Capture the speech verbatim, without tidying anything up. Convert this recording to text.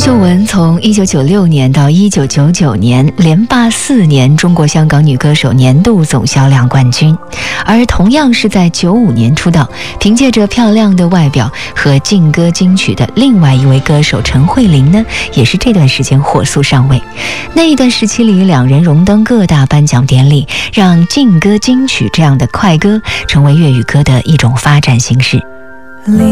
秀文从一九九六年到一九九九年连霸四年中国香港女歌手年度总销量冠军，而同样是在九五年出道，凭借着漂亮的外表和劲歌金曲的另外一位歌手陈慧琳呢，也是这段时间火速上位。那一段时期里，两人荣登各大颁奖典礼，让劲歌金曲这样的快歌成为粤语歌的一种发展形式。